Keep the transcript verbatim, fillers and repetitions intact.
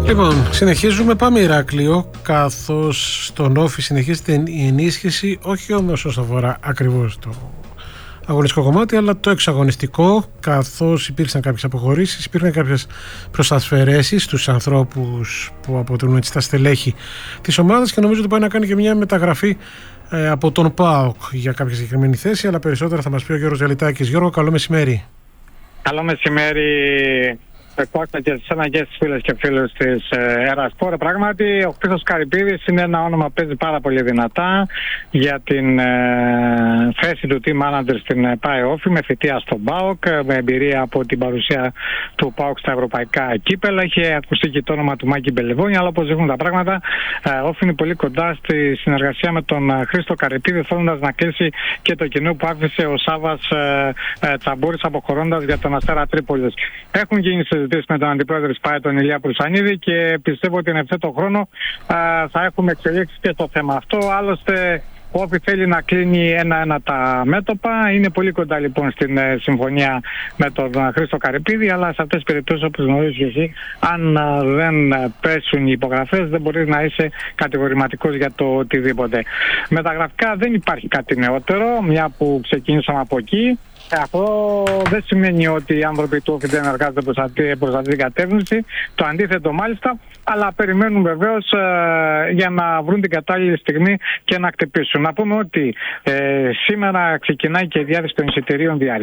Λοιπόν, συνεχίζουμε, πάμε Ηράκλειο, καθώς στον Όφη συνεχίζεται η ενίσχυση, όχι όμως όσον αφορά ακριβώς το αγωνιστικό κομμάτι, αλλά το εξαγωνιστικό, καθώς υπήρξαν κάποιες αποχωρήσεις, υπήρχαν κάποιες προσαφαιρέσεις στους ανθρώπους που αποτελούν έτσι τα στελέχη της ομάδας και νομίζω ότι πάει να κάνει και μια μεταγραφή ε, από τον ΠΑΟΚ για κάποια συγκεκριμένη θέση, αλλά περισσότερα θα μας πει ο Γιώργος Διαλυτάκης. Γιώργο, καλό μεσημέρι. Καλό μεσημέρι, Κώστα, και στις αναγκαίες τις φίλες και φίλους της Ερασπόρ. Πράγματι, ο Χρήστος Καρυπίδης είναι ένα όνομα που παίζει πάρα πολύ δυνατά για την ε, θέση του team manager στην ΠΑΕ Όφη, με θητεία στον ΠΑΟΚ, με εμπειρία από την παρουσία του ΠΑΟΚ στα ευρωπαϊκά κύπελα. Είχε ακουστεί και το όνομα του Μάκη Μπελεβόνη, αλλά όπως δείχνουν τα πράγματα, ε, Όφη είναι πολύ κοντά στη συνεργασία με τον Χρήστο Καρυπίδη, θέλοντας να κλείσει και το κοινό που άφησε ο Σάββας ε, ε, Τσαμπούρης, αποχωρώντας για τον Αστέρα Τρίπολης. Έχουν γίνει συζητήσεις με τον αντιπρόεδρο της ΠΑΕ, τον Ηλία Προυσανίδη, και πιστεύω ότι εν ευθέτω χρόνο α, θα έχουμε εξελίξει και στο θέμα αυτό. Άλλωστε, ο Όφη θέλει να κλείνει ένα-ένα τα μέτωπα. Είναι πολύ κοντά λοιπόν στην ε, συμφωνία με τον Χρήστο Καρυπίδη, αλλά σε αυτές τις περιπτώσεις, όπως γνωρίζεις και εσύ, αν α, δεν πέσουν οι υπογραφές, δεν μπορείς να είσαι κατηγορηματικός για το οτιδήποτε. Μεταγραφικά δεν υπάρχει κάτι νεότερο, μια που ξεκινήσαμε από εκεί. Αυτό δεν σημαίνει ότι οι άνθρωποι του Όφη δεν εργάζονται προς αυτή, προς αυτή την κατεύθυνση. Το αντίθετο μάλιστα, αλλά περιμένουν βεβαίως ε, για να βρουν την κατάλληλη στιγμή και να χτυπήσουν. Να πούμε ότι ε, σήμερα ξεκινάει και η διάθεση των εισιτηρίων διαλύσεων.